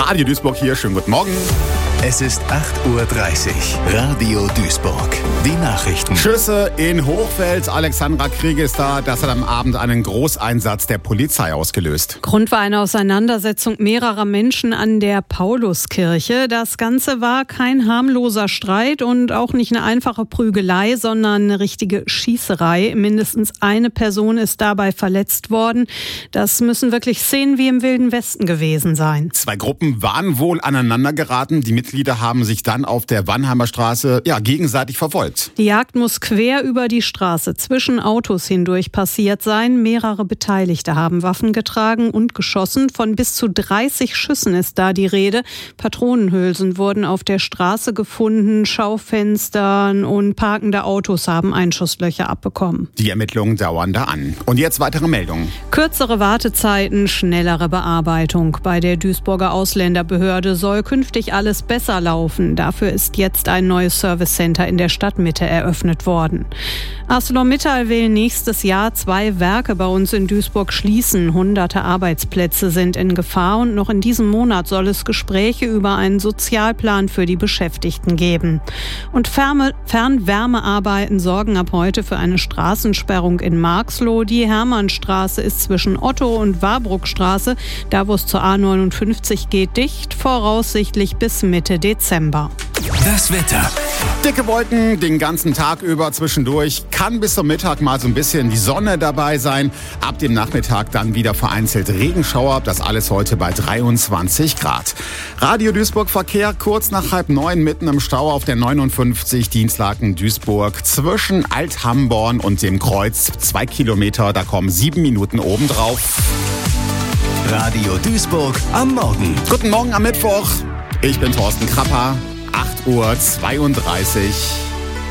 Radio Duisburg hier, schönen guten Morgen. Es ist 8:30 Uhr. Radio Duisburg. Die Nachrichten. Schüsse in Hochfeld. Alexandra Krieg ist da. Das hat am Abend einen Großeinsatz der Polizei ausgelöst. Grund war eine Auseinandersetzung mehrerer Menschen an der Pauluskirche. Das Ganze war kein harmloser Streit und auch nicht eine einfache Prügelei, sondern eine richtige Schießerei. Mindestens eine Person ist dabei verletzt worden. Das müssen wirklich Szenen wie im Wilden Westen gewesen sein. Zwei Gruppen waren wohl aneinander geraten. Die Mitglieder haben sich dann auf der Wannheimer Straße gegenseitig verfolgt. Die Jagd muss quer über die Straße zwischen Autos hindurch passiert sein. Mehrere Beteiligte haben Waffen getragen und geschossen. Von bis zu 30 Schüssen ist da die Rede. Patronenhülsen wurden auf der Straße gefunden. Schaufenstern und parkende Autos haben Einschusslöcher abbekommen. Die Ermittlungen dauern da an. Und jetzt weitere Meldungen. Kürzere Wartezeiten, schnellere Bearbeitung. Bei der Duisburger Ausländerbehörde soll künftig alles besser laufen. Dafür ist jetzt ein neues Servicecenter in der Stadtmitte eröffnet worden. ArcelorMittal will nächstes Jahr 2 Werke bei uns in Duisburg schließen. Hunderte Arbeitsplätze sind in Gefahr und noch in diesem Monat soll es Gespräche über einen Sozialplan für die Beschäftigten geben. Und Fernwärmearbeiten sorgen ab heute für eine Straßensperrung in Marxloh. Die Hermannstraße ist zwischen Otto und Warburgstraße, da wo es zur A59 geht, dicht, voraussichtlich bis Mitte Dezember. Das Wetter. Dicke Wolken den ganzen Tag über zwischendurch. Kann bis zum Mittag mal so ein bisschen die Sonne dabei sein. Ab dem Nachmittag dann wieder vereinzelt Regenschauer. Das alles heute bei 23 Grad. Radio Duisburg Verkehr kurz nach 8:30 mitten im Stau auf der 59 Dienstlaken Duisburg zwischen Alt-Hamborn und dem Kreuz. 2 Kilometer, da kommen 7 Minuten obendrauf. Radio Duisburg am Morgen. Guten Morgen am Mittwoch. Ich bin Thorsten Krapper. 8:32 Uhr.